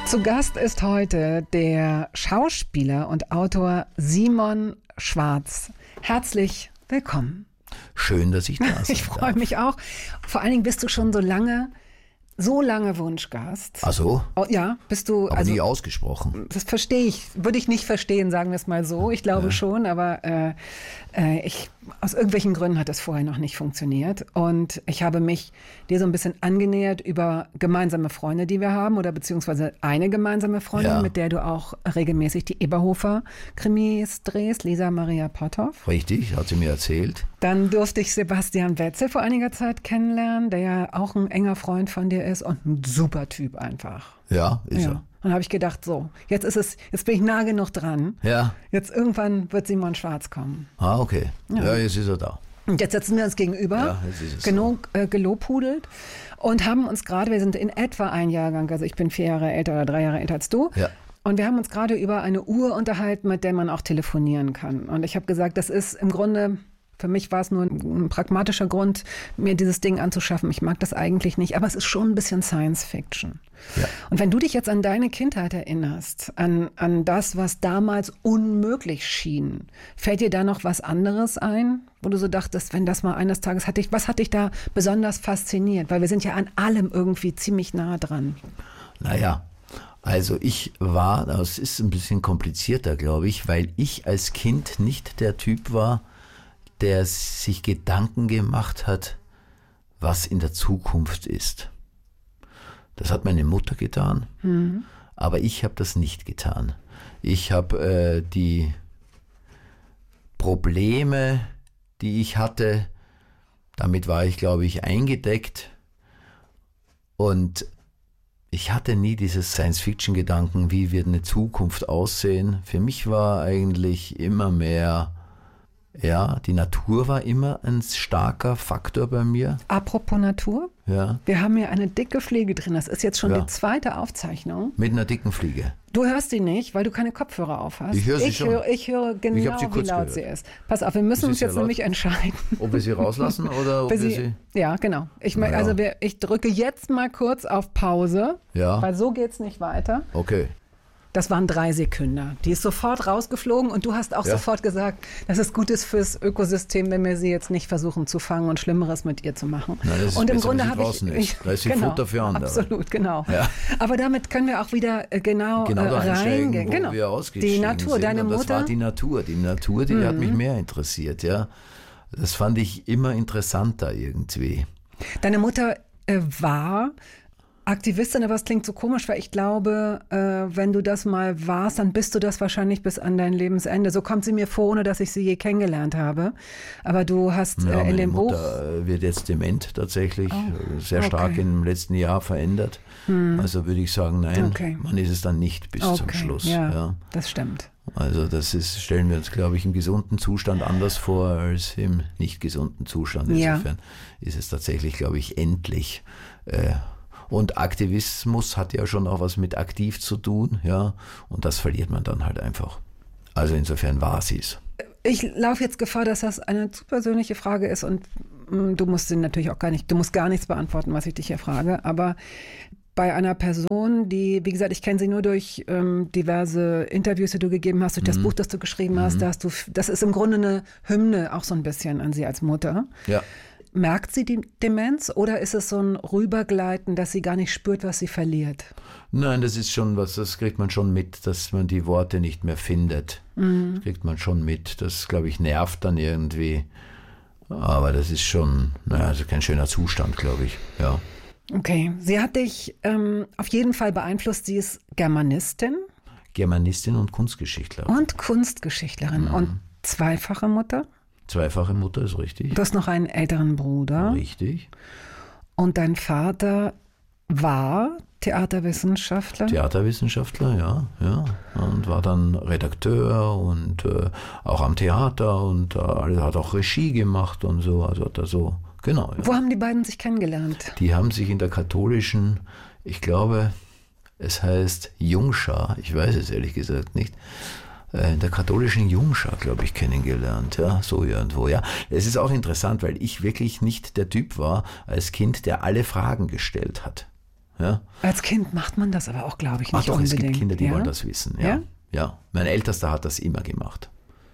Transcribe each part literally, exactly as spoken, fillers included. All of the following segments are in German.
Zu Gast ist heute der Schauspieler und Autor Simon Schwarz. Herzlich willkommen. Schön, dass ich da bin. Ich freue mich auch. Vor allen Dingen bist du schon so lange, so lange Wunschgast. Ach so? Oh, ja, bist du. Aber also, nie ausgesprochen. Das verstehe ich. Würde ich nicht verstehen, sagen wir es mal so. Ich glaube ja. schon, aber äh, äh, ich, aus irgendwelchen Gründen hat das vorher noch nicht funktioniert. Und ich habe mich dir so ein bisschen angenähert über gemeinsame Freunde, die wir haben, oder beziehungsweise eine gemeinsame Freundin, ja. mit der du auch regelmäßig die Eberhofer-Krimis drehst, Lisa Maria Potthoff. Richtig, hat sie mir erzählt. Dann durfte ich Sebastian Wetzel vor einiger Zeit kennenlernen, der ja auch ein enger Freund von dir ist und ein super Typ einfach. Ja, ist ja. er. Und habe ich gedacht, so, jetzt ist es, jetzt bin ich nah genug dran. Ja. Jetzt irgendwann wird Simon Schwarz kommen. Ah, okay. Ja, ja jetzt ist er da. Und jetzt sitzen wir uns gegenüber, ja, jetzt ist es genug so. äh, gelobhudelt und haben uns gerade, wir sind in etwa ein Jahrgang, also ich bin vier Jahre älter oder drei Jahre älter als du. Ja. Und wir haben uns gerade über eine Uhr unterhalten, mit der man auch telefonieren kann. Und ich habe gesagt, das ist im Grunde... Für mich war es nur ein, ein pragmatischer Grund, mir dieses Ding anzuschaffen. Ich mag das eigentlich nicht, aber es ist schon ein bisschen Science Fiction. Ja. Und wenn du dich jetzt an deine Kindheit erinnerst, an, an das, was damals unmöglich schien, fällt dir da noch was anderes ein, wo du so dachtest, wenn das mal eines Tages hat dich, was hat dich da besonders fasziniert? Weil wir sind ja an allem irgendwie ziemlich nah dran. Naja, also ich war, das ist ein bisschen komplizierter, glaube ich, weil ich als Kind nicht der Typ war, der sich Gedanken gemacht hat, was in der Zukunft ist. Das hat meine Mutter getan, mhm. aber ich habe das nicht getan. Ich habe äh, die Probleme, die ich hatte, damit war ich, glaube ich, eingedeckt und ich hatte nie diese Science-Fiction-Gedanken, wie wird eine Zukunft aussehen. Für mich war eigentlich immer mehr... Ja, die Natur war immer ein starker Faktor bei mir. Apropos Natur, ja. wir haben hier eine dicke Fliege drin. Das ist jetzt schon ja. die zweite Aufzeichnung. Mit einer dicken Fliege. Du hörst sie nicht, weil du keine Kopfhörer auf hast. Ich höre sie ich schon. Höre, ich höre genau, ich sie wie laut gehört. sie ist. Pass auf, wir müssen uns jetzt nämlich entscheiden. Ob wir sie rauslassen oder ob wir sie... sie ja, genau. Ich, ja. also wir, ich drücke jetzt mal kurz auf Pause, ja. weil so geht es nicht weiter. Okay. Das waren drei Sekunden. Die ist sofort rausgeflogen und du hast auch ja. sofort gesagt, dass es gut ist fürs Ökosystem, wenn wir sie jetzt nicht versuchen zu fangen und Schlimmeres mit ihr zu machen. Na, das ist und im besser, Grunde habe ich, ich da ist sie genau, Futter für andere. Absolut, genau. Ja. Aber damit können wir auch wieder äh, genau, genau äh, reingehen. Wo genau. wir ausgestiegen die Natur, sind. deine und das Mutter. war die Natur. Die Natur, die mhm. hat mich mehr interessiert. Ja, das fand ich immer interessanter irgendwie. Deine Mutter äh, war Aktivistin, aber es klingt so komisch, weil ich glaube, äh, wenn du das mal warst, dann bist du das wahrscheinlich bis an dein Lebensende. So kommt sie mir vor, ohne dass ich sie je kennengelernt habe. Aber du hast ja, äh, in dem Buch... Meine Mutter wird jetzt dement tatsächlich, oh, sehr stark okay. im letzten Jahr verändert. Hm. Also würde ich sagen, nein, okay. man ist es dann nicht bis okay. zum Schluss. Ja, ja, das stimmt. Also das ist, stellen wir uns, glaube ich, im gesunden Zustand anders vor als im nicht gesunden Zustand. Insofern ja. ist es tatsächlich, glaube ich, endlich... Äh, Und Aktivismus hat ja schon auch was mit aktiv zu tun, ja, und das verliert man dann halt einfach. Also insofern war sie es. Ich laufe jetzt Gefahr, dass das eine zu persönliche Frage ist und mh, du musst sie natürlich auch gar nicht, du musst gar nichts beantworten, was ich dich hier frage, aber bei einer Person, die, wie gesagt, ich kenne sie nur durch ähm, diverse Interviews, die du gegeben hast, durch das mhm. Buch, das du geschrieben hast, mhm. da hast du, das ist im Grunde eine Hymne auch so ein bisschen an sie als Mutter. Ja. Merkt sie die Demenz oder ist es so ein Rübergleiten, dass sie gar nicht spürt, was sie verliert? Nein, das ist schon was, das kriegt man schon mit, dass man die Worte nicht mehr findet. Mhm. Das kriegt man schon mit. Das, glaube ich, nervt dann irgendwie. Aber das ist schon, naja, also kein schöner Zustand, glaube ich, ja. Okay, sie hat dich ähm, auf jeden Fall beeinflusst. Sie ist Germanistin. Germanistin und Kunstgeschichtlerin. Und Kunstgeschichtlerin. Mhm. Und zweifache Mutter? Zweifache Mutter ist richtig. Du hast noch einen älteren Bruder. Richtig. Und dein Vater war Theaterwissenschaftler? Theaterwissenschaftler, ja, ja. Und war dann Redakteur und äh, auch am Theater und äh, hat auch Regie gemacht und so. Also hat er so, genau. Ja. Wo haben die beiden sich kennengelernt? Die haben sich in der katholischen, ich glaube, es heißt Jungschar, ich weiß es ehrlich gesagt nicht, in der katholischen Jungschar, glaube ich, kennengelernt, ja, so irgendwo, ja. Es ist auch interessant, weil ich wirklich nicht der Typ war als Kind, der alle Fragen gestellt hat. Ja? Als Kind macht man das aber auch, glaube ich, Ach nicht doch, unbedingt. es gibt Kinder, die ja? wollen das wissen. Ja? Ja? ja, mein Ältester hat das immer gemacht.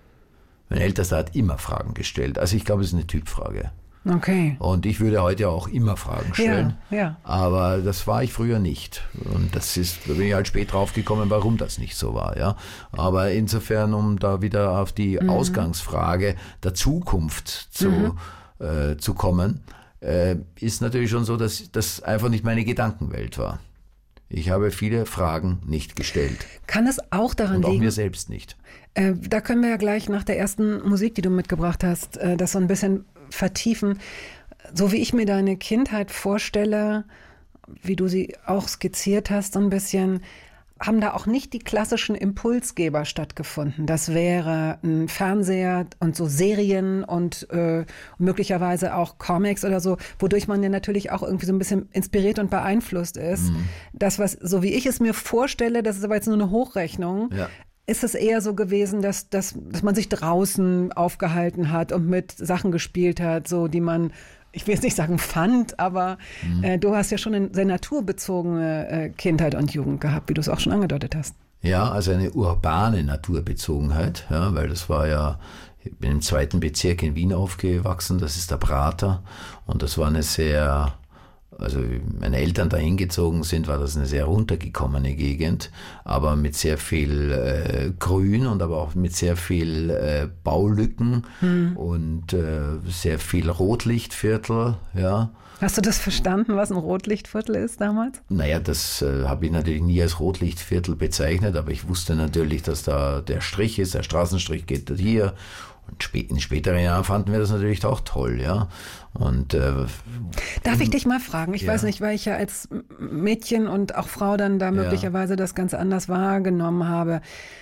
Mein Ältester hat immer Fragen gestellt. Also ich glaube, es ist eine Typfrage. Okay. Und ich würde heute auch immer Fragen stellen. Ja, ja. Aber das war ich früher nicht. Und das ist, da bin ich halt spät drauf gekommen, warum das nicht so war. Ja. Aber insofern, um da wieder auf die mhm. Ausgangsfrage der Zukunft zu, mhm. äh, zu kommen, äh, ist natürlich schon so, dass das einfach nicht meine Gedankenwelt war. Ich habe viele Fragen nicht gestellt. Kann es auch daran Und auch liegen? mir selbst nicht. Äh, da können wir ja gleich nach der ersten Musik, die du mitgebracht hast, äh, das so ein bisschen vertiefen. So wie ich mir deine Kindheit vorstelle, wie du sie auch skizziert hast, so ein bisschen, haben da auch nicht die klassischen Impulsgeber stattgefunden. Das wäre ein Fernseher und so Serien und äh, möglicherweise auch Comics oder so, wodurch man ja natürlich auch irgendwie so ein bisschen inspiriert und beeinflusst ist. Mhm. Das, was, so wie ich es mir vorstelle, das ist aber jetzt nur eine Hochrechnung, ja. Ist es eher so gewesen, dass, dass, dass man sich draußen aufgehalten hat und mit Sachen gespielt hat, so die man, ich will jetzt nicht sagen fand, aber mhm. äh, du hast ja schon eine sehr naturbezogene äh, Kindheit und Jugend gehabt, wie du es auch schon angedeutet hast. Ja, also eine urbane Naturbezogenheit, ja, weil das war ja, ich bin im zweiten Bezirk in Wien aufgewachsen, das ist der Prater und das war eine sehr... Also meine Eltern da hingezogen sind, war das eine sehr runtergekommene Gegend, aber mit sehr viel äh, Grün und aber auch mit sehr viel äh, Baulücken hm. und äh, sehr viel Rotlichtviertel, ja. Hast du das verstanden, was ein Rotlichtviertel ist damals? Naja, das äh, habe ich natürlich nie als Rotlichtviertel bezeichnet, aber ich wusste natürlich, dass da der Strich ist, der Straßenstrich geht hier. Und in späteren Jahren fanden wir das natürlich auch toll, ja. Und äh, darf ich dich mal fragen? Ich ja. weiß nicht, weil ich ja als Mädchen und auch Frau dann da möglicherweise ja. das ganz anders wahrgenommen habe.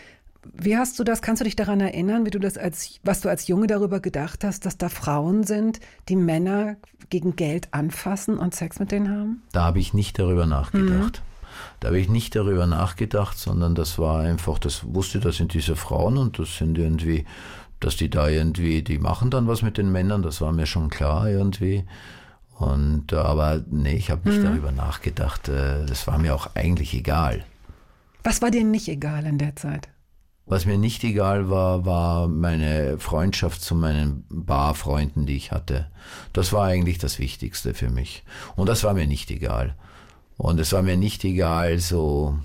Wie hast du das? Kannst du dich daran erinnern, wie du das als, was du als Junge darüber gedacht hast, dass da Frauen sind, die Männer gegen Geld anfassen und Sex mit denen haben? Da habe ich nicht darüber nachgedacht. Mhm. Da habe ich nicht darüber nachgedacht, sondern das war einfach, das wusste, das sind diese Frauen und das sind irgendwie, dass die da irgendwie, die machen dann was mit den Männern, das war mir schon klar irgendwie. Und aber nee, ich habe nicht mhm. darüber nachgedacht. Das war mir auch eigentlich egal. Was war dir nicht egal in der Zeit? Was mir nicht egal war, war meine Freundschaft zu meinen Barfreunden, die ich hatte. Das war eigentlich das Wichtigste für mich. Und das war mir nicht egal. Und es war mir nicht egal, so...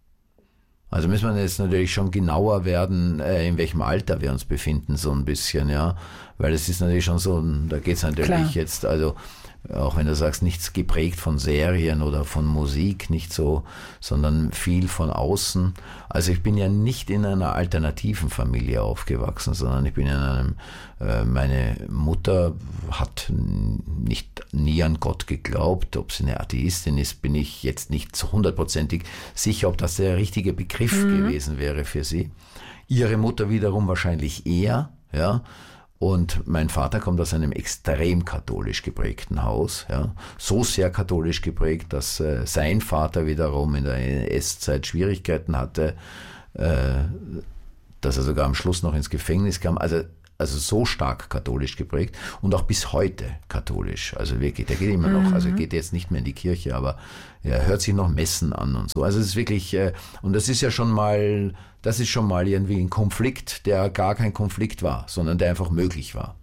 Also müssen wir jetzt natürlich schon genauer werden, äh, in welchem Alter wir uns befinden, so ein bisschen, ja. Weil es ist natürlich schon so, da geht es natürlich Klar. jetzt, also auch wenn du sagst, nichts geprägt von Serien oder von Musik, nicht so, sondern viel von außen. Also ich bin ja nicht in einer alternativen Familie aufgewachsen, sondern ich bin in einem, äh, meine Mutter hat nicht nie an Gott geglaubt. Ob sie eine Atheistin ist, bin ich jetzt nicht so hundertprozentig sicher, ob das der richtige Begriff mhm. gewesen wäre für sie. Ihre Mutter wiederum wahrscheinlich eher, ja. Und mein Vater kommt aus einem extrem katholisch geprägten Haus, ja, so sehr katholisch geprägt, dass äh, sein Vater wiederum in der N S-Zeit Schwierigkeiten hatte, äh, dass er sogar am Schluss noch ins Gefängnis kam. Also, also so stark katholisch geprägt und auch bis heute katholisch. Also wirklich, der geht immer noch, also geht jetzt nicht mehr in die Kirche, aber er hört sich noch Messen an und so. Also es ist wirklich, äh, und das ist ja schon mal, das ist schon mal irgendwie ein Konflikt, der gar kein Konflikt war, sondern der einfach möglich war.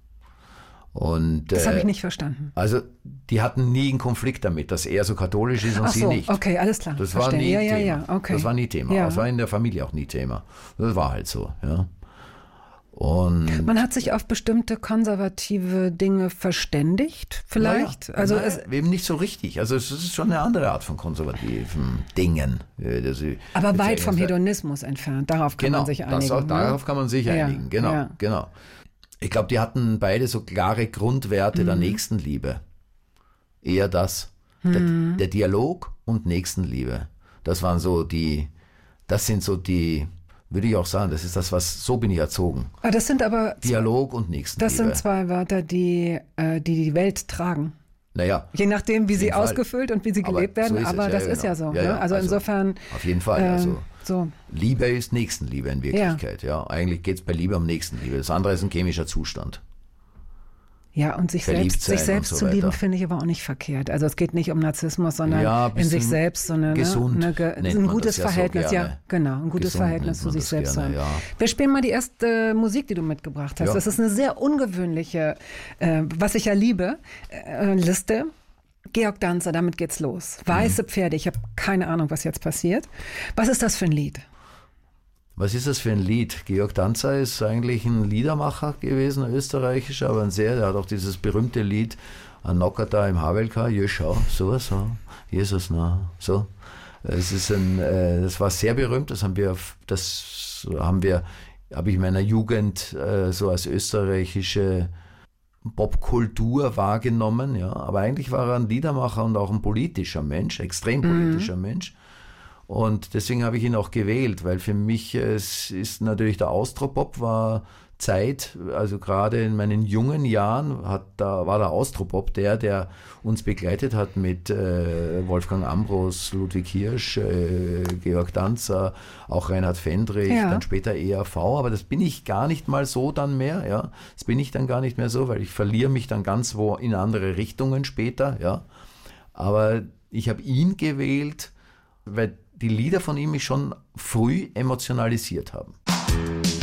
Und, das äh, habe ich nicht verstanden. Also die hatten nie einen Konflikt damit, dass er so katholisch ist und Ach sie so, nicht. Okay, alles klar. Das Verstehe. war nie ja, Thema. Ja, ja, okay. Das war nie Thema. Ja. Das war in der Familie auch nie Thema. Das war halt so, ja. Und man hat sich auf bestimmte konservative Dinge verständigt, vielleicht? Ja, also nein, es, eben nicht so richtig. Also es ist schon eine andere Art von konservativen Dingen. Aber weit vom Hedonismus entfernt. Darauf kann genau, man sich einigen. Auch, ne? Darauf kann man sich ja, einigen. Genau, ja. genau. Ich glaube, die hatten beide so klare Grundwerte mhm. der Nächstenliebe. Eher das. Mhm. Der, der Dialog und Nächstenliebe. Das waren so die, das sind so die, würde ich auch sagen, das ist das, was, so bin ich erzogen. Ah, das sind aber Dialog und Nächstenliebe. Das sind zwei Wörter, die äh, die, die Welt tragen. Naja. Je nachdem, wie sie Fall. ausgefüllt und wie sie gelebt aber werden, so aber ja, das ja, ist genau. ja so. Ja, ja. Ne? Also, also insofern. Auf jeden Fall. Äh, also so. Liebe ist Nächstenliebe in Wirklichkeit. Ja. Ja. Eigentlich geht es bei Liebe um Nächstenliebe. Das andere ist ein chemischer Zustand. Ja, und sich Verliebt selbst, sich sein selbst und so zu lieben, weiter. finde ich aber auch nicht verkehrt. Also es geht nicht um Narzissmus, sondern Ja, ein in sich bisschen selbst, sondern gesund ne, ne, nennt ein man gutes das ja so Verhältnis, ja, gerne. genau, ein gutes Gesund Verhältnis nennt zu man sich das selbst gerne, haben. ja. Wir spielen mal die erste Musik, die du mitgebracht hast. Ja. Das ist eine sehr ungewöhnliche, äh, was ich ja liebe, äh, Liste. Georg Danzer, damit geht's los. Weiße Pferde, ich habe keine Ahnung, was jetzt passiert. Was ist das für ein Lied? Was ist das für ein Lied? Georg Danzer ist eigentlich ein Liedermacher gewesen, ein österreichischer, aber ein sehr, der hat auch dieses berühmte Lied An Nocker da im Havelka, je schau, so, so, Jesus, na, so. Es ist ein, äh, das war sehr berühmt, das haben wir, das haben wir, habe ich in meiner Jugend äh, so als österreichische Popkultur wahrgenommen, ja, aber eigentlich war er ein Liedermacher und auch ein politischer Mensch, extrem politischer mhm. Mensch. Und deswegen habe ich ihn auch gewählt, weil für mich es ist natürlich der Austropop war Zeit, also gerade in meinen jungen Jahren hat da war der Austropop der, der uns begleitet hat mit äh, Wolfgang Ambros, Ludwig Hirsch, äh, Georg Danzer, auch Reinhard Fendrich, ja. Dann später E R V, aber das bin ich gar nicht mal so dann mehr, ja. Das bin ich dann gar nicht mehr so, weil ich verliere mich dann ganz wo in andere Richtungen später, ja. Aber ich habe ihn gewählt, weil die Lieder von ihm mich schon früh emotionalisiert haben.